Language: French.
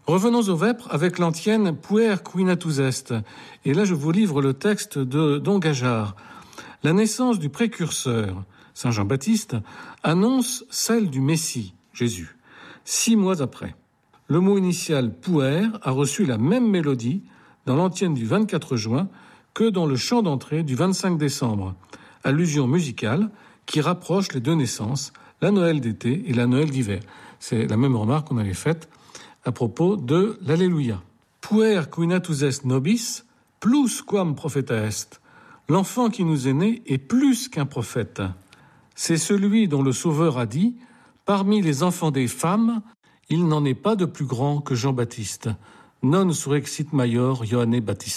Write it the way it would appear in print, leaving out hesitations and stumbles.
Revenons aux vêpres avec l'antienne Puer qui natus est. Et là, je vous livre le texte de Don Gageard. La naissance du précurseur, Saint Jean-Baptiste, annonce celle du Messie, Jésus, 6 mois après. Le mot initial Puer a reçu la même mélodie dans l'antienne du 24 juin que dans le chant d'entrée du 25 décembre. Allusion musicale qui rapproche les deux naissances, la Noël d'été et la Noël d'hiver. C'est la même remarque qu'on avait faite à propos de l'Alléluia. Puer qui natus est nobis, plus quam propheta est. L'enfant qui nous est né est plus qu'un prophète. C'est celui dont le Sauveur a dit « Parmi les enfants des femmes, il n'en est pas de plus grand que Jean-Baptiste. Non surexit maior Ioanne Baptista ».